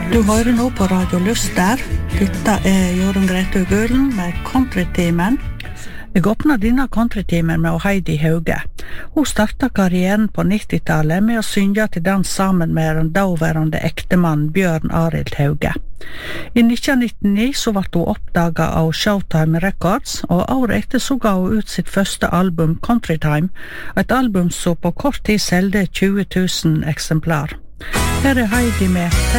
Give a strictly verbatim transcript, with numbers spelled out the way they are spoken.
Du hører nå på Radio Lyster. Dette er Jorunn Grete Gulen med Countrytimen. Jeg åpner denne countrytimen med Heidi Hauge. Hun startet karrieren på nittitallet med å synge til dans sammen med den daværende ektemann Bjørn Arild Hauge. I nitten nittini så ble hun oppdaget av Showtime Records, og året etter så ga hun ut sitt første album Countrytime, et album som på kort tid selgte tjue tusen eksemplar. Her er Heidi med